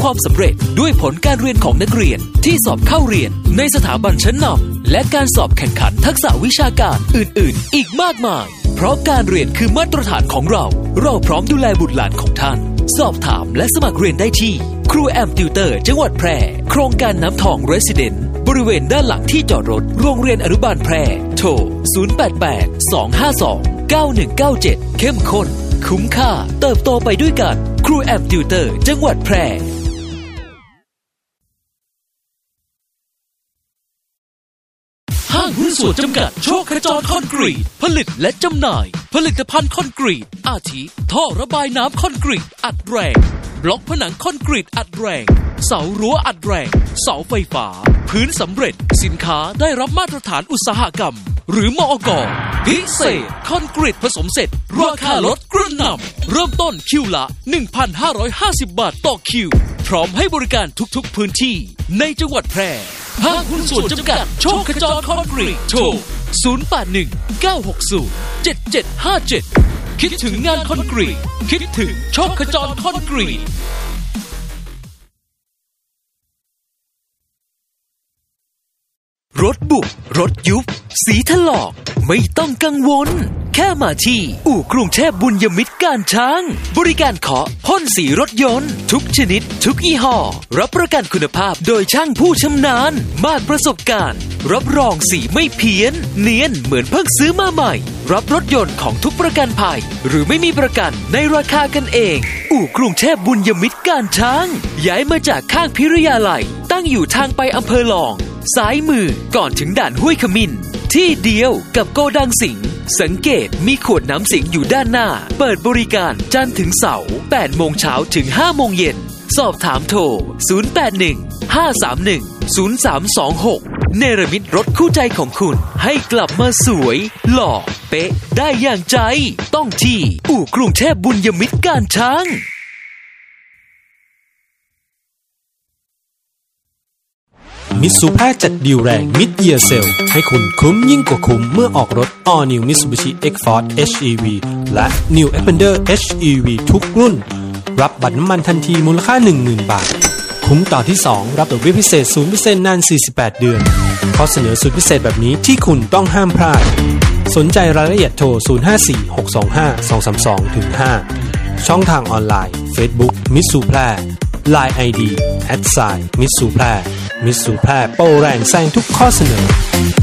ความสำเร็จด้วยผลการเรียนของนักเรียนที่สอบเข้าเรียนในสถาบันชั้นนำและการสอบแข่งขันทักษะวิชาการอื่นๆอีกมากมายเพราะการเรียนคือมาตรฐานของเราพร้อมดูแลบุตรหลานของท่านสอบถามและสมัครเรียนได้ที่ครูแอมติวเตอร์จังหวัดแพร่โครงการน้ำทองเรสซิเดนต์บริเวณด้านหลังที่จอดรถโรงเรียนอนุบาลแพร่โทร0882529197เข้มข้นคุ้มค่าเติบโตไปด้วยกันครูแอมติวเตอร์จังหวัดแพร่ห้างหุ้นส่วนจำกัดโชคขจรคอนกรีตผลิตและจำหน่ายผลิตภัณฑ์คอนกรีตอาทิท่อระบายน้ำคอนกรีตอัดแรงบล็อกผนังคอนกรีตอัดแรงเสารั้วอัดแรงเสาไฟฟ้าพื้นสำเร็จสินค้าได้รับมาตรฐานอุตสาหกรรมหรือมอก.พิเศษคอนกรีตผสมเสร็จราคาลดกระหน่ำเริ่มต้นคิวละ 1,550 บาทต่อคิวพร้อมให้บริการทุกๆพื้นที่ในจังหวัดแพร่ห้างหุ้นส่วนจำกัดโชคขจรคอนกรีตโทร0819607757คิดถึงงานคอนกรีตคิดถึงโชคขจรคอนกรีตรถบุบรถยุบสีถลอกไม่ต้องกังวลแค่มาที่อู่กรุงเทพบุญยมิตรการช้างบริการเคาะพ่นสีรถยนต์ทุกชนิดทุกยี่ห้อรับประกันคุณภาพโดยช่างผู้ชำนาญมากประสบการณ์รับรองสีไม่เพี้ยนเนียนเหมือนเพิ่งซื้อมาใหม่รับรถยนต์ของทุกประกันภัยหรือไม่มีประกันในราคากันเองอู่กรุงเทพบุญยมิตรการช้างย้ายมาจากข้างพิริยาลัยตั้งอยู่ทางไปอำเภอหลองซ้ายมือก่อนถึงด่านห้วยขมิ้นที่เดียวกับโกดังสิงห์สังเกตมีขวดน้ำสิงห์อยู่ด้านหน้าเปิดบริการจันทร์ถึงเสาร์ 8 โมงเช้าถึง 5 โมงเย็นสอบถามโทร 0815310326 เนรมิตรถคู่ใจของคุณให้กลับมาสวยหล่อเป๊ะได้อย่างใจต้องที่อู่กรุงเทพบุญยมิตรการช้างมิตซูแพร่จัดดีลแรงมิดเยียร์เซลให้คุณคุ้มยิ่งกว่าคุ้มเมื่อออกรถ All New Mitsubishi X-Force HEV และ New Xpander HEV ทุกรุ่นรับบัตรน้ำมันทันทีมูลค่า 10,000 บาทคุ้มต่อที่2รับดอกเบี้ยพิเศษ 0% นาน 48 เดือนข้อเสนอสุดพิเศษแบบนี้ที่คุณต้องห้ามพลาดสนใจรายละเอียดโทร 0546252225 ช่องทางออนไลน์ Facebook มิตซูแพร่ Line ID @ มิตซูแพร่มิตซูแพร่โปรแรงแซงทุกข้อเสนอ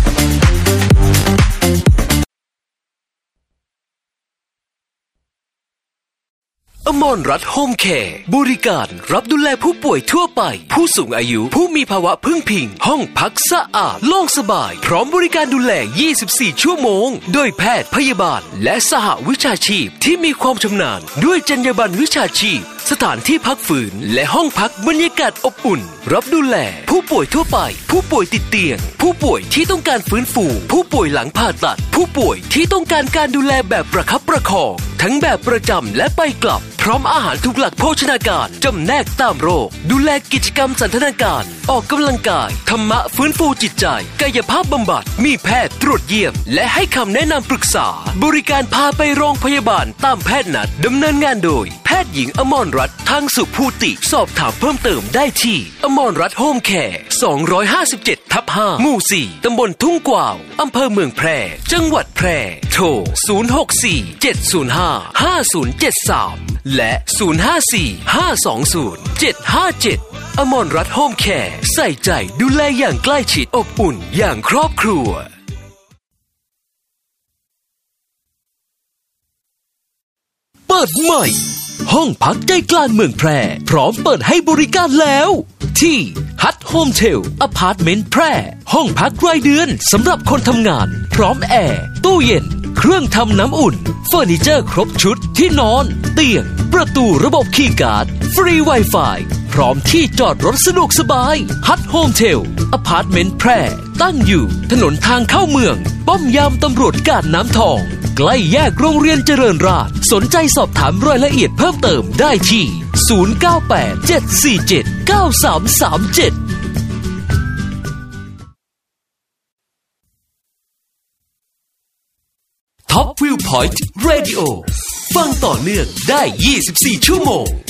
อมรรัตน์โฮมแคร์บริการรับดูแลผู้ป่วยทั่วไปผู้สูงอายุผู้มีภาวะพึ่งพิงห้องพักสะอาดโล่งสบายพร้อมบริการดูแล 24 ชั่วโมงโดยแพทย์พยาบาลและสหวิชาชีพที่มีความชำนาญด้วยจรรยาบรรณวิชาชีพสถานที่พักฝืนและห้องพักบรรยากาศอบอุ่นรับดูแลผู้ป่วยทั่วไปผู้ป่วยติดเตียงผู้ป่วยที่ต้องการฟื้นฟูผู้ป่วยหลังผ่าตัดผู้ป่วยที่ต้องการการดูแลแบบประคับประคองทั้งแบบประจำและไปกลับพร้อมอาหารทุกหลักโภชนาการจำแนกตามโรคดูแลกิจกรรมสันทนาการออกกำลังกายธรรมะฟื้นฟูจิตใจกายภาพบำบัดมีแพทย์ตรวจเยี่ยมและให้คำแนะนำปรึกษาบริการพาไปโรงพยาบาลตามแพทย์นัดดำเนินงานโดยแพทย์หญิงอมรรัตน์ทางสุภูติสอบถามเพิ่มเติมได้ที่อมรรัตน์โฮมแคร์ 257/5 หมู่ 4 ตำบลทุ่งกวาวอำเภอเมืองแพร่จังหวัดแพร่โทร 064-705-5073 และ 054-520-757 อมรรัตน์โฮมแคร์ใส่ใจดูแลอย่างใกล้ชิดอบอุ่นอย่างครอบครัวเปิดใหม่ห้องพักใจกลางเมืองแพร่พร้อมเปิดให้บริการแล้วที่ฮัทโฮมเทลอพาร์ตเมนต์แพร่ห้องพักรายเดือนสำหรับคนทำงานพร้อมแอร์ตู้เย็นเครื่องทำน้ำอุ่นเฟอร์นิเจอร์ครบชุดที่นอนเตียงประตูระบบคีย์การ์ดฟรี Wi-Fi พร้อมที่จอดรถสะดวกสบายฮัทโฮมเทลอพาร์ตเมนต์แพร่ตั้งอยู่ถนนทางเข้าเมืองป้อมยามตำรวจกาดน้ำทองใกล้แยกโรงเรียนเจริญราษฎร์สนใจสอบถามรายละเอียดเพิ่มเติมได้ที่0987479337Top View Point Radio ฟังต่อเนื่องได้ 24 ชั่วโมง